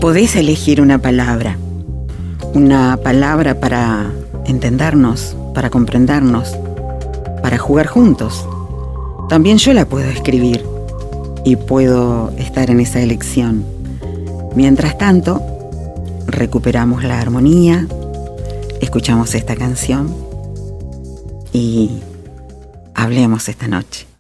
podés elegir una palabra para entendernos, para comprendernos, para jugar juntos. También yo la puedo escribir y puedo estar en esa elección. Mientras tanto, recuperamos la armonía, escuchamos esta canción y hablemos esta noche.